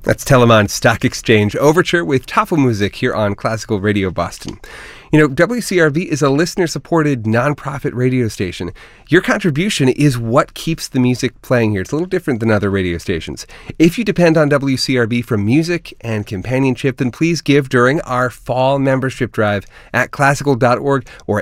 That's Telemann Stock Exchange Overture with Tafelmusik here on Classical Radio Boston. You know, WCRB is a listener-supported nonprofit radio station. Your contribution is what keeps the music playing here. It's a little different than other radio stations. If you depend on WCRB for music and companionship, then please give during our fall membership drive at classical.org or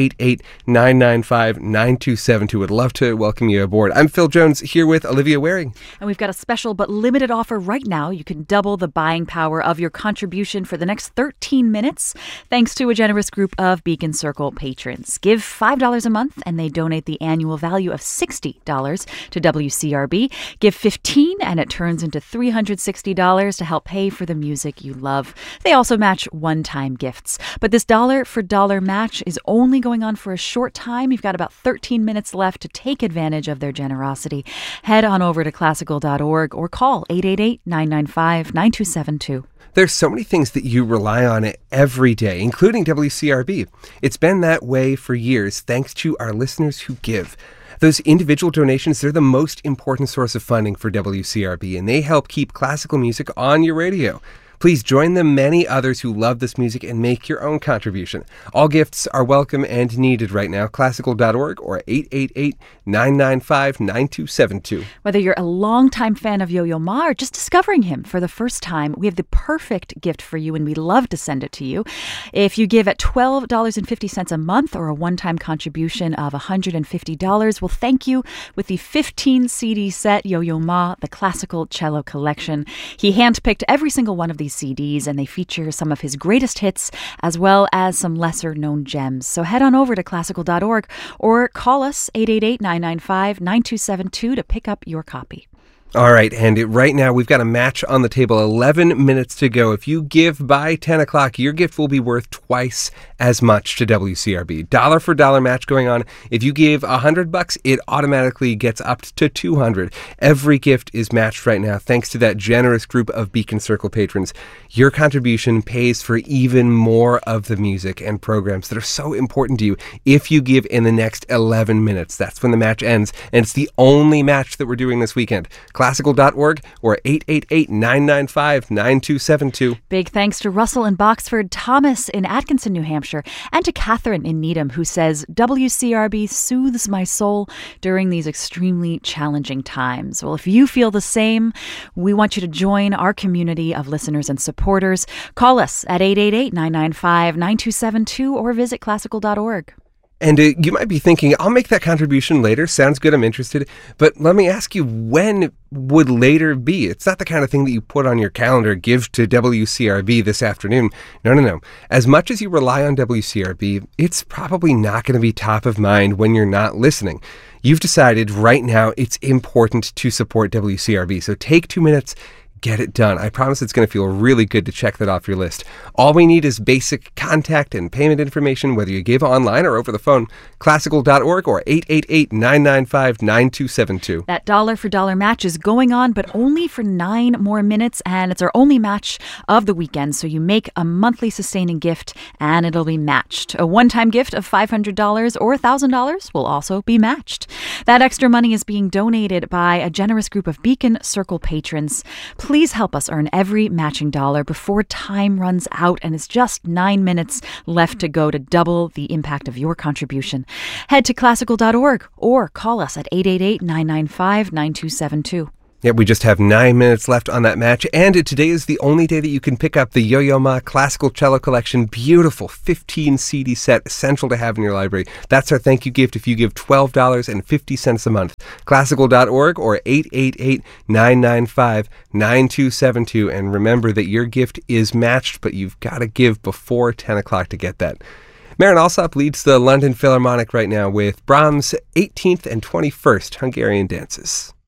888-995-9272. Would love to welcome you aboard. I'm Phil Jones here with Olivia Waring. And we've got a special but limited offer right now. You can double the buying power of your contribution for the next 13 minutes thanks to a generous group of Beacon Circle patrons. Give $5 a month and they donate the annual value of $60 to WCRB. Give $15 and it turns into $360 to help pay for the music you love. They also match one-time gifts. But this dollar-for-dollar match is only going on for a short time. You've got about 13 minutes left to take advantage of their generosity. Head on over to classical.org or call 888-995-9272. There's so many things that you rely on every day, including WCRB. It's been that way for years, thanks to our listeners who give. Those individual donations, they're the most important source of funding for WCRB, and they help keep classical music on your radio. Please join the many others who love this music and make your own contribution. All gifts are welcome and needed right now. Classical.org or 888-995-9272. Whether you're a longtime fan of Yo-Yo Ma or just discovering him for the first time, we have the perfect gift for you and we'd love to send it to you. If you give at $12.50 a month or a one-time contribution of $150, we'll thank you with the 15 CD set Yo-Yo Ma, the Classical Cello Collection. He handpicked every single one of these CDs, and they feature some of his greatest hits as well as some lesser-known gems. So head on over to classical.org or call us 888-995-9272 to pick up your copy. All right, and right now we've got a match on the table, 11 minutes to go. If you give by 10 o'clock, your gift will be worth twice as much to WCRB. Dollar for dollar match going on. If you give $100, it automatically gets up to $200. Every gift is matched right now thanks to that generous group of Beacon Circle patrons. Your contribution pays for even more of the music and programs that are so important to you if you give in the next 11 minutes. That's when the match ends, and it's the only match that we're doing this weekend. Classical.org or 888-995-9272. Big thanks to Russell in Boxford, Thomas in Atkinson, New Hampshire, and to Catherine in Needham, who says, WCRB soothes my soul during these extremely challenging times. Well, if you feel the same, we want you to join our community of listeners and supporters. Call us at 888-995-9272 or visit classical.org. And you might be thinking, I'll make that contribution later. Sounds good. I'm interested. But let me ask you, when would later be? It's not the kind of thing that you put on your calendar, give to WCRB this afternoon. No. As much as you rely on WCRB, it's probably not going to be top of mind when you're not listening. You've decided right now it's important to support WCRB. So take 2 minutes. Get it done. I promise it's going to feel really good to check that off your list. All we need is basic contact and payment information, whether you give online or over the phone. Classical.org or 888-995-9272. That dollar for dollar match is going on, but only for 9 more minutes, and it's our only match of the weekend. So you make a monthly sustaining gift, and it'll be matched. A one-time gift of $500 or $1,000 will also be matched. That extra money is being donated by a generous group of Beacon Circle patrons. Please help us earn every matching dollar before time runs out, and it's just 9 minutes left to go to double the impact of your contribution. Head to classical.org or call us at 888-995-9272. Yep, we just have 9 minutes left on that match, and today is the only day that you can pick up the Yo-Yo Ma Classical Cello Collection. Beautiful 15 CD set, essential to have in your library. That's our thank you gift if you give $12.50 a month. Classical.org or 888-995-9272. And remember that your gift is matched, but you've got to give before 10 o'clock to get that. Maren Alsop leads the London Philharmonic right now with Brahms' 18th and 21st Hungarian dances.